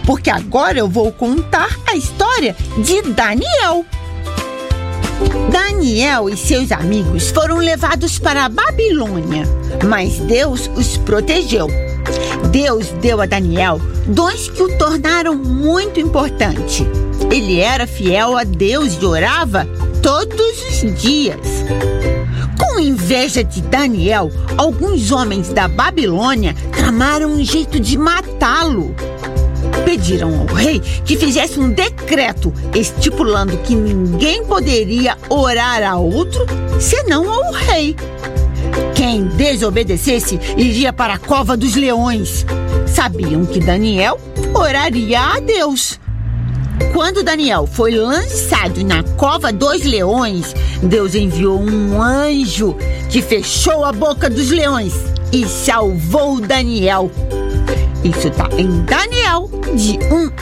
porque agora eu vou contar a história de Daniel. Daniel e seus amigos foram levados para a Babilônia, mas Deus os protegeu. Deus deu a Daniel dons que o tornaram muito importante. Ele era fiel a Deus e orava todos os dias. Com inveja de Daniel, alguns homens da Babilônia tramaram um jeito de matá-lo. Pediram ao rei que fizesse um decreto estipulando que ninguém poderia orar a outro senão ao rei. Quem desobedecesse iria para a cova dos leões. Sabiam que Daniel oraria a Deus. Quando Daniel foi lançado na cova dos leões, Deus enviou um anjo que fechou a boca dos leões e salvou Daniel. Isso está em Daniel, de 1